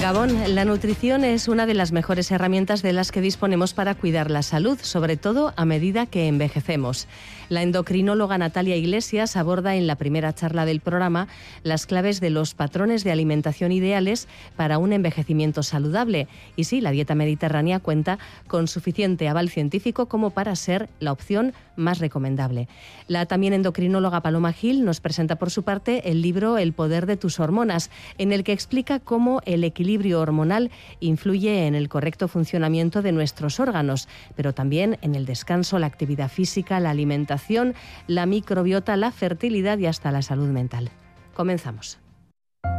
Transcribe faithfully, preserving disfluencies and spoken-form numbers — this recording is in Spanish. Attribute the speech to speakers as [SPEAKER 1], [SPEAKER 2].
[SPEAKER 1] Gabón, la nutrición es una de las mejores herramientas de las que disponemos para cuidar la salud, sobre todo a medida que envejecemos. La endocrinóloga Natalia Iglesias aborda en la primera charla del programa las claves de los patrones de alimentación ideales para un envejecimiento saludable. Y sí, la dieta mediterránea cuenta con suficiente aval científico como para ser la opción más recomendable. La también endocrinóloga Paloma Gil nos presenta por su parte el libro El poder de tus hormonas, en el que explica cómo el equilibrio hormonal influye en el correcto funcionamiento de nuestros órganos, pero también en el descanso, la actividad física, la alimentación, la microbiota, la fertilidad y hasta la salud mental. Comenzamos.